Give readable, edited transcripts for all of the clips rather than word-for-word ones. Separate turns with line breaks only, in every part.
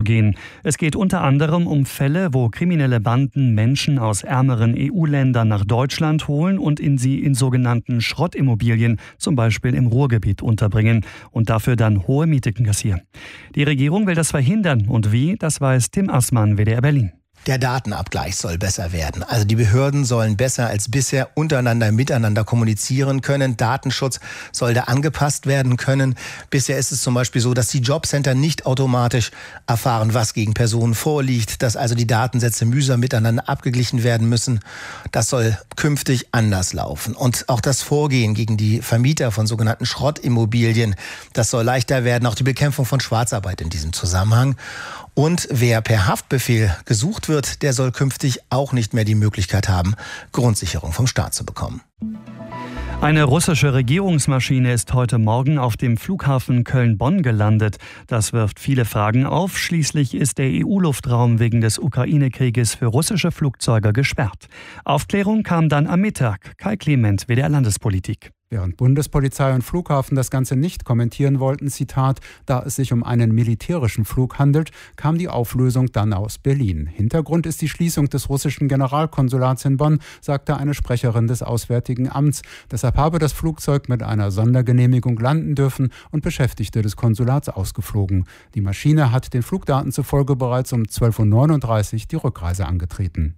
vorzugehen. Es geht unter anderem um Fälle, wo kriminelle Banden Menschen aus ärmeren EU-Ländern nach Deutschland holen und sie in sogenannten Schrottimmobilien, zum Beispiel im Ruhrgebiet, unterbringen und dafür dann hohe Miete kassieren. Die Regierung will das verhindern. Und wie, das weiß Tim Assmann, WDR Berlin.
Der Datenabgleich soll besser werden. Also die Behörden sollen besser als bisher miteinander kommunizieren können. Datenschutz soll da angepasst werden können. Bisher ist es zum Beispiel so, dass die Jobcenter nicht automatisch erfahren, was gegen Personen vorliegt, dass also die Datensätze mühsam miteinander abgeglichen werden müssen. Das soll künftig anders laufen. Und auch das Vorgehen gegen die Vermieter von sogenannten Schrottimmobilien, das soll leichter werden. Auch die Bekämpfung von Schwarzarbeit in diesem Zusammenhang. Und wer per Haftbefehl gesucht wird, der soll künftig auch nicht mehr die Möglichkeit haben, Grundsicherung vom Staat zu bekommen.
Eine russische Regierungsmaschine ist heute Morgen auf dem Flughafen Köln-Bonn gelandet. Das wirft viele Fragen auf. Schließlich ist der EU-Luftraum wegen des Ukraine-Krieges für russische Flugzeuge gesperrt. Aufklärung kam dann am Mittag. Kai Clement, WDR Landespolitik.
Während Bundespolizei und Flughafen das Ganze nicht kommentieren wollten, Zitat, da es sich um einen militärischen Flug handelt, kam die Auflösung dann aus Berlin. Hintergrund ist die Schließung des russischen Generalkonsulats in Bonn, sagte eine Sprecherin des Auswärtigen Amts. Deshalb habe das Flugzeug mit einer Sondergenehmigung landen dürfen und Beschäftigte des Konsulats ausgeflogen. Die Maschine hat den Flugdaten zufolge bereits um 12.39 Uhr die Rückreise angetreten.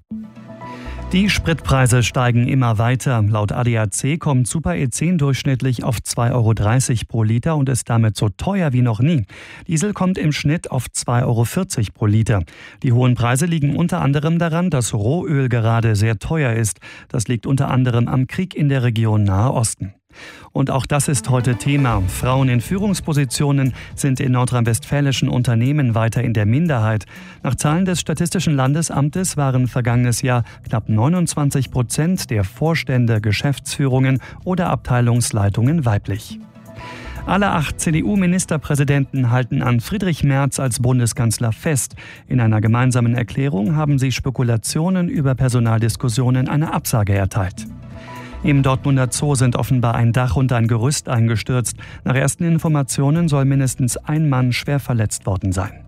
Die Spritpreise steigen immer weiter. Laut ADAC kommt Super E10 durchschnittlich auf 2,30 Euro pro Liter und ist damit so teuer wie noch nie. Diesel kommt im Schnitt auf 2,40 Euro pro Liter. Die hohen Preise liegen unter anderem daran, dass Rohöl gerade sehr teuer ist. Das liegt unter anderem am Krieg in der Region Nahe Osten. Und auch das ist heute Thema. Frauen in Führungspositionen sind in nordrhein-westfälischen Unternehmen weiter in der Minderheit. Nach Zahlen des Statistischen Landesamtes waren vergangenes Jahr knapp 29% der Vorstände, Geschäftsführungen oder Abteilungsleitungen weiblich. Alle 8 CDU-Ministerpräsidenten halten an Friedrich Merz als Bundeskanzler fest. In einer gemeinsamen Erklärung haben sie Spekulationen über Personaldiskussionen eine Absage erteilt. Im Dortmunder Zoo sind offenbar ein Dach und ein Gerüst eingestürzt. Nach ersten Informationen soll mindestens ein Mann schwer verletzt worden sein.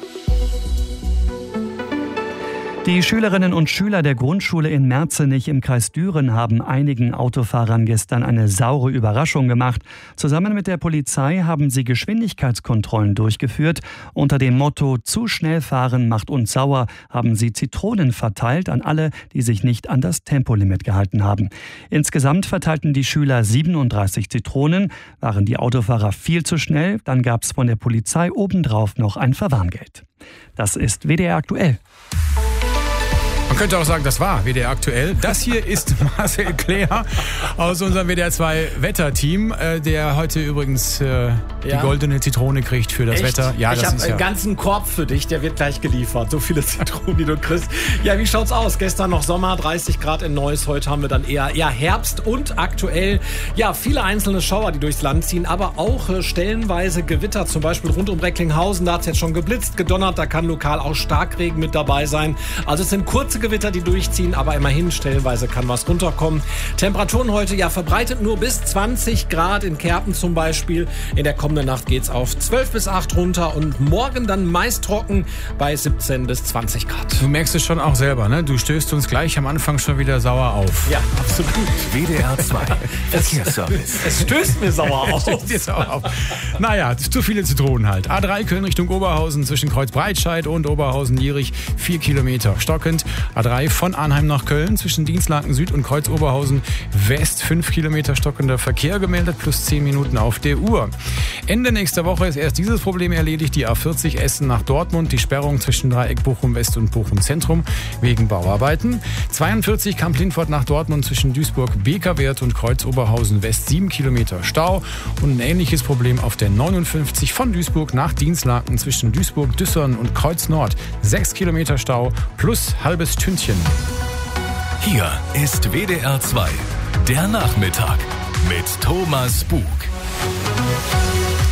Die Schülerinnen und Schüler der Grundschule in Merzenich im Kreis Düren haben einigen Autofahrern gestern eine saure Überraschung gemacht. Zusammen mit der Polizei haben sie Geschwindigkeitskontrollen durchgeführt. Unter dem Motto "Zu schnell fahren macht uns sauer" haben sie Zitronen verteilt an alle, die sich nicht an das Tempolimit gehalten haben. Insgesamt verteilten die Schüler 37 Zitronen. Waren die Autofahrer viel zu schnell, dann gab es von der Polizei obendrauf noch ein Verwarngeld. Das ist WDR aktuell.
Man könnte auch sagen, das war WDR aktuell. Das hier ist Marcel Kläher aus unserem WDR 2 Wetterteam, der heute übrigens die goldene Zitrone kriegt für das
Echt?
Wetter. Ja,
ich habe einen ganzen Korb für dich, der wird gleich geliefert. So viele Zitronen, die du kriegst. Ja, wie schaut's aus? Gestern noch Sommer, 30 Grad in Neuss. Heute haben wir dann eher Herbst und aktuell ja viele einzelne Schauer, die durchs Land ziehen, aber auch stellenweise Gewitter, zum Beispiel rund um Recklinghausen. Da hat es jetzt schon geblitzt, gedonnert. Da kann lokal auch Starkregen mit dabei sein. Also es sind kurze Gewitter, die durchziehen, aber immerhin stellenweise kann was runterkommen. Temperaturen heute ja verbreitet nur bis 20 Grad in Kerpen zum Beispiel. In der kommenden Nacht geht's auf 12 bis 8 runter und morgen dann meist trocken bei 17 bis 20 Grad.
Du merkst es schon auch selber, ne? Du stößt uns gleich am Anfang schon wieder sauer auf.
Ja, absolut.
WDR 2 Verkehrsservice.
Es stößt mir sauer auf.
Naja, zu viele Zitronen halt. A3 Köln Richtung Oberhausen zwischen Kreuzbreitscheid und Oberhausen-Jierich 4 Kilometer stockend. A3 von Arnheim nach Köln zwischen Dienstlaken Süd und Kreuz Oberhausen West 5 Kilometer stockender Verkehr gemeldet plus 10 Minuten auf der Uhr. Ende nächster Woche ist erst dieses Problem erledigt. Die A40 Essen nach Dortmund, die Sperrung zwischen Dreieck Bochum West und Bochum Zentrum wegen Bauarbeiten. 42 Kamp-Lindfort nach Dortmund zwischen Duisburg-Bekerwert und Kreuz Oberhausen West 7 Kilometer Stau. Und ein ähnliches Problem auf der 59 von Duisburg nach Dienstlaken zwischen Duisburg-Düssern und Kreuz Nord 6 Kilometer Stau plus halbes Stündchen.
Hier ist WDR 2, der Nachmittag mit Thomas Bug.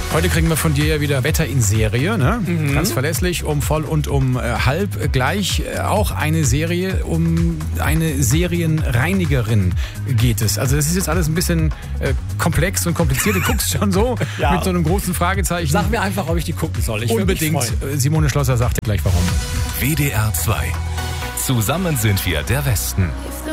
Heute kriegen wir von dir ja wieder Wetter in Serie, ne? Ganz verlässlich, um voll und um halb. Gleich auch eine Serie, um eine Serienreinigerin geht es. Also das ist jetzt alles ein bisschen komplex und kompliziert. Du guckst schon so mit so einem großen Fragezeichen.
Sag mir einfach, ob ich die gucken soll. Ich
Unbedingt. Simone Schlosser sagt dir gleich warum.
WDR 2. Zusammen sind wir der Westen.